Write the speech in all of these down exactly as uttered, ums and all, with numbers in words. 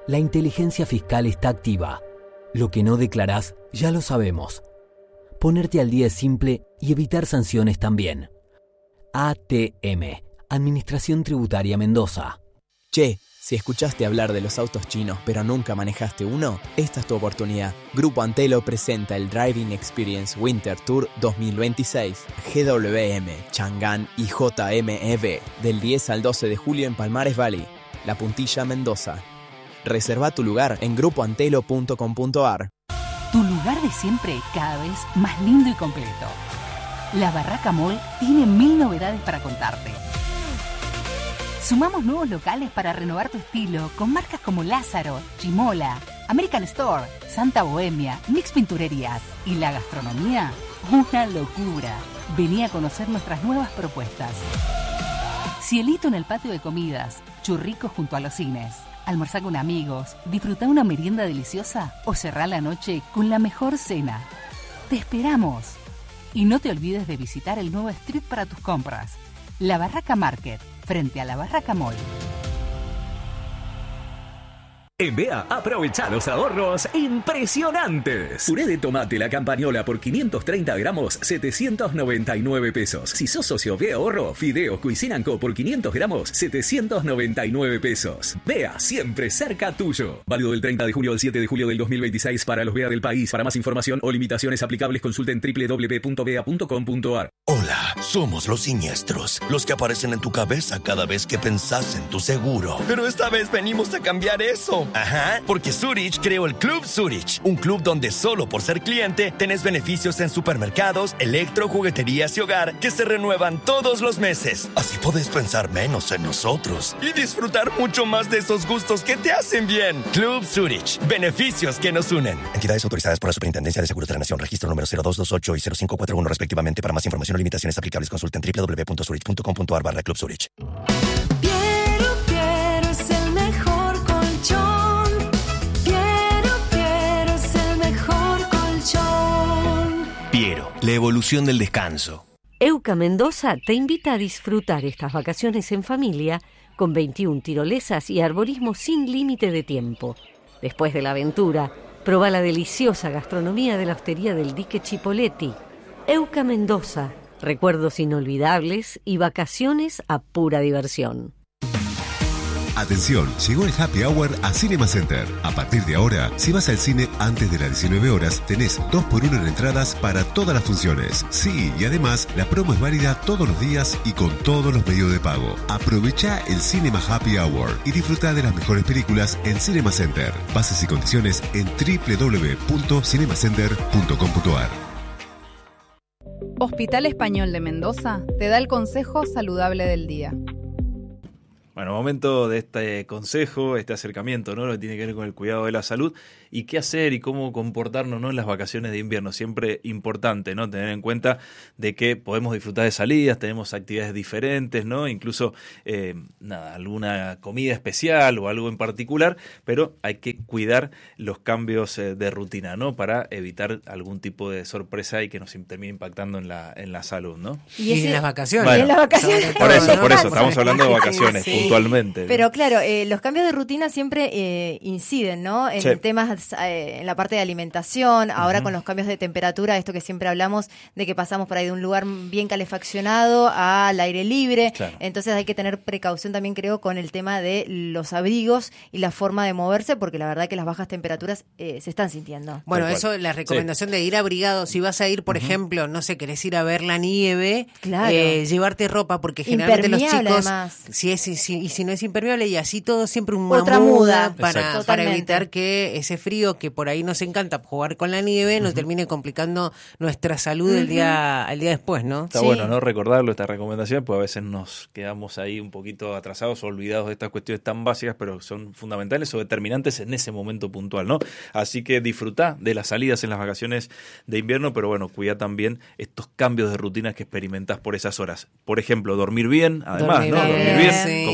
La inteligencia fiscal está activa. Lo que no declarás, ya lo sabemos. Ponerte al día es simple y evitar sanciones también. A T M, Administración Tributaria Mendoza. Che, si escuchaste hablar de los autos chinos pero nunca manejaste uno, esta es tu oportunidad. Grupo Antelo presenta el Driving Experience Winter Tour dos mil veintiséis, G W M, Chang'an y J M E V, del diez al doce de julio en Palmares Valley, La Puntilla, Mendoza. Reserva tu lugar en grupo antelo punto com punto a r. Tu lugar de siempre cada vez más lindo y completo. La Barraca Mall tiene mil novedades para contarte. Sumamos nuevos locales para renovar tu estilo con marcas como Lázaro, Chimola, American Store, Santa Bohemia, Mix Pinturerías y la gastronomía, una locura. Vení a conocer nuestras nuevas propuestas. Cielito en el patio de comidas, churricos junto a los cines. Almorzar con amigos, disfrutar una merienda deliciosa o cerrar la noche con la mejor cena. ¡Te esperamos! Y no te olvides de visitar el nuevo street para tus compras. La Barraca Market, frente a la Barraca Mall. En B E A, aprovecha los ahorros impresionantes. Puré de tomate La Campañola por quinientos treinta gramos, setecientos noventa y nueve pesos. Si sos socio B E A Ahorro, Fideos Cuisine and Co por quinientos gramos, setecientos noventa y nueve pesos. B E A, siempre cerca tuyo. Válido del treinta de junio al siete de julio del dos mil veintiséis para los B E A del país. Para más información o limitaciones aplicables, consulten doble u doble u doble u punto b e a punto com punto a r. Hola, somos los siniestros, los que aparecen en tu cabeza cada vez que pensás en tu seguro. Pero esta vez venimos a cambiar eso. Ajá, porque Zurich creó el Club Zurich, un club donde solo por ser cliente tenés beneficios en supermercados, electro, jugueterías y hogar que se renuevan todos los meses. Así podés pensar menos en nosotros y disfrutar mucho más de esos gustos que te hacen bien. Club Zurich, beneficios que nos unen. Entidades autorizadas por la Superintendencia de Seguros de la Nación, registro número cero dos dos ocho y cero cinco cuatro uno respectivamente. Para más información o limitaciones aplicables, consulten doble u doble u doble u punto zurich punto com punto a r barra Club Zurich. Piero, Piero es el mejor colchón. Piero, Piero es el mejor colchón. Piero, la evolución del descanso. Euca Mendoza te invita a disfrutar estas vacaciones en familia con veintiuna tirolesas y arborismo sin límite de tiempo. Después de la aventura, proba la deliciosa gastronomía de la Hostería del Dique Chipoletti. Euca Mendoza, recuerdos inolvidables y vacaciones a pura diversión. Atención, llegó el Happy Hour a Cinema Center. A partir de ahora, si vas al cine antes de las diecinueve horas, tenés dos por uno en entradas para todas las funciones. Sí, y además, la promo es válida todos los días y con todos los medios de pago. Aprovecha el Cinema Happy Hour y disfruta de las mejores películas en Cinema Center. Bases y condiciones en doble u doble u doble u punto cinema center punto com punto a r. Hospital Español de Mendoza te da el consejo saludable del día. Bueno, momento de este consejo, este acercamiento, ¿no? Lo que tiene que ver con el cuidado de la salud y qué hacer y cómo comportarnos, ¿no? En las vacaciones de invierno. Siempre importante, ¿no? Tener en cuenta de que podemos disfrutar de salidas, tenemos actividades diferentes, ¿no? Incluso, eh, nada, alguna comida especial o algo en particular, pero hay que cuidar los cambios eh, de rutina, ¿no? Para evitar algún tipo de sorpresa y que nos termine impactando en la, en la salud, ¿no? Y, y en las vacaciones. Bueno, y en las vacaciones. Por eso, por eso, ¿no? estamos hablando de vacaciones, sí. puntualmente. Pero claro, eh, los cambios de rutina siempre eh, inciden, ¿no? En Sí. temas, eh, en la parte de alimentación, ahora Ujú. con los cambios de temperatura, esto que siempre hablamos de que pasamos por ahí de un lugar bien calefaccionado al aire libre, Claro. entonces hay que tener precaución también, creo, con el tema de los abrigos y la forma de moverse, porque la verdad que las bajas temperaturas eh, se están sintiendo. Bueno, eso, la recomendación sí. de ir abrigado, si vas a ir, por uh-huh. ejemplo, no sé, querés ir a ver la nieve, claro. eh, llevarte ropa, porque generalmente los chicos, además. si es y si, y si no es impermeable, y así todo, siempre una Otra muda, muda para, para evitar que ese frío que por ahí nos encanta jugar con la nieve, uh-huh. nos termine complicando nuestra salud uh-huh. el día el día después, ¿no? Está sí. bueno, ¿no? Recordarlo, esta recomendación, pues a veces nos quedamos ahí un poquito atrasados o olvidados de estas cuestiones tan básicas, pero son fundamentales o determinantes en ese momento puntual, ¿no? Así que disfrutá de las salidas en las vacaciones de invierno, pero bueno, cuida también estos cambios de rutinas que experimentás por esas horas. Por ejemplo, dormir bien, además, dormir ¿no? Bien, dormir bien, sí. como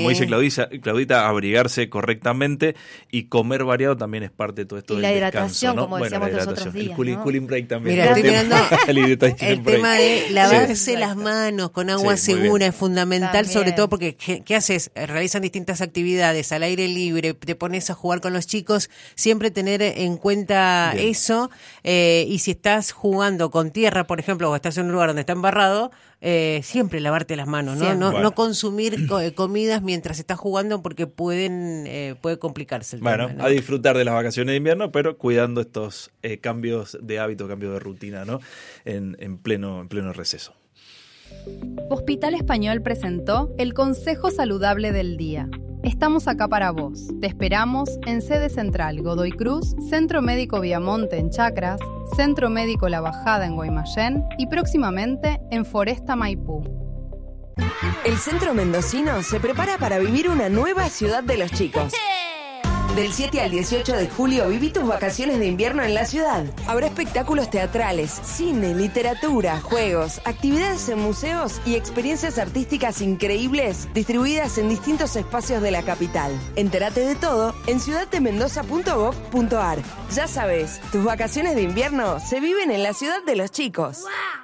como dice Claudita, Claudita, abrigarse correctamente y comer variado también es parte de todo esto y del la descanso, hidratación, ¿no? como Bueno, decíamos la los hidratación. otros días, El cooling, ¿no? cooling break también. Mira, estoy mirando el, el break. tema de lavarse Sí. las manos con agua Sí, muy segura bien. es fundamental, También. sobre todo porque ¿qué, qué haces? Realizan distintas actividades al aire libre, te pones a jugar con los chicos, siempre tener en cuenta Bien. eso, eh, y si estás jugando con tierra, por ejemplo, o estás en un lugar donde está embarrado, eh, siempre lavarte las manos, ¿no? Siempre. No, Bueno. no consumir co- eh, comidas mientras estás jugando porque pueden eh, puede complicarse el Bueno, tema, ¿no? a disfrutar de las vacaciones de invierno, pero cuidando estos eh, cambios de hábito, cambios de rutina, ¿no? En, en pleno, en pleno receso. Hospital Español presentó el Consejo Saludable del Día. Estamos acá para vos. Te esperamos en sede central Godoy Cruz, Centro Médico Viamonte en Chacras, Centro Médico La Bajada en Guaymallén y próximamente en Foresta Maipú. El Centro Mendocino se prepara para vivir una nueva ciudad de los chicos. Del siete al dieciocho de julio viví tus vacaciones de invierno en la ciudad. Habrá espectáculos teatrales, cine, literatura, juegos, actividades en museos y experiencias artísticas increíbles distribuidas en distintos espacios de la capital. Entérate de todo en ciudad de mendoza punto gov punto ar. Ya sabes, tus vacaciones de invierno se viven en la ciudad de los chicos.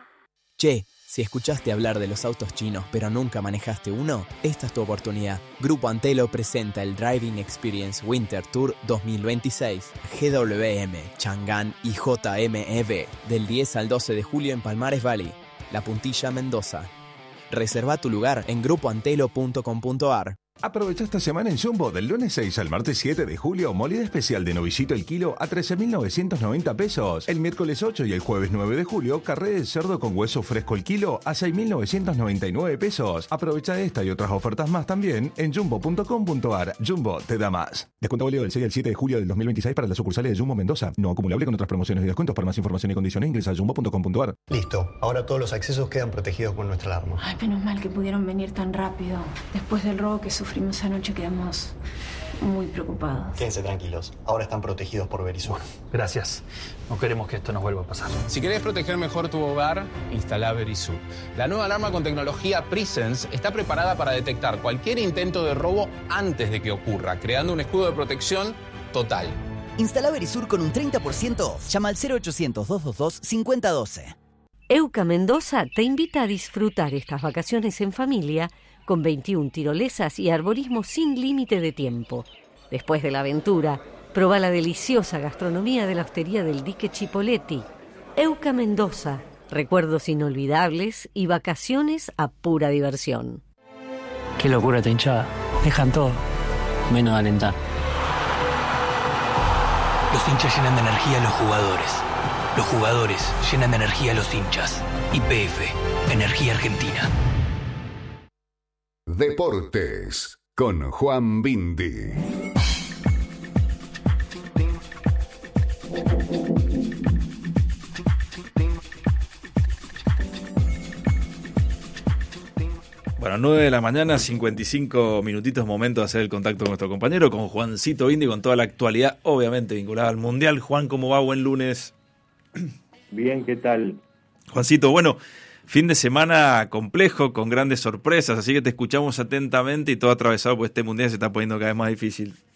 Che, si escuchaste hablar de los autos chinos pero nunca manejaste uno, esta es tu oportunidad. Grupo Antelo presenta el Driving Experience Winter Tour dos mil veintiséis, G W M, Chang'an y J M E V, del diez al doce de julio en Palmares Valley, La Puntilla, Mendoza. Reserva tu lugar en grupo antelo punto com punto ar. Aprovecha esta semana en Jumbo del lunes seis al martes siete de julio, molida especial de novillito el kilo a trece mil novecientos noventa pesos. El miércoles ocho y el jueves nueve de julio, carré de cerdo con hueso fresco el kilo a seis mil novecientos noventa y nueve pesos. Aprovecha esta y otras ofertas más también en jumbo punto com punto ar. Jumbo te da más. Descuento válido del seis al siete de julio del dos mil veintiséis para las sucursales de Jumbo Mendoza. No acumulable con otras promociones y descuentos. Para más información y condiciones ingresa a jumbo punto com punto ar. Listo, ahora todos los accesos quedan protegidos con nuestra alarma. Ay, menos mal que pudieron venir tan rápido. Después del robo que sufrimos anoche quedamos muy preocupados. Quédense tranquilos, ahora están protegidos por Verisur. Gracias. No queremos que esto nos vuelva a pasar. Si querés proteger mejor tu hogar, instala Verisur. La nueva alarma con tecnología Presence está preparada para detectar cualquier intento de robo antes de que ocurra, creando un escudo de protección total. Instala Verisur con un treinta por ciento off. Llama al cero ochocientos, doscientos veintidós, cincuenta doce. Euca Mendoza te invita a disfrutar estas vacaciones en familia con veintiuna tirolesas y arborismo sin límite de tiempo. Después de la aventura, proba la deliciosa gastronomía de la hostería del Dique Chipoletti. Euca Mendoza, recuerdos inolvidables y vacaciones a pura diversión. Qué locura esta hinchada. Dejan todo, menos alentar. Los hinchas llenan de energía a los jugadores. Los jugadores llenan de energía a los hinchas. Y P F, Energía Argentina. Deportes con Juan Bindi. Bueno, nueve de la mañana, cincuenta y cinco minutitos, momento de hacer el contacto con nuestro compañero, con Juancito Bindi, con toda la actualidad, obviamente vinculada al Mundial. Juan, ¿cómo va? Buen lunes. Bien, ¿qué tal? Juancito, bueno, fin de semana complejo, con grandes sorpresas, así que te escuchamos atentamente y todo atravesado por este Mundial se está poniendo cada vez más difícil.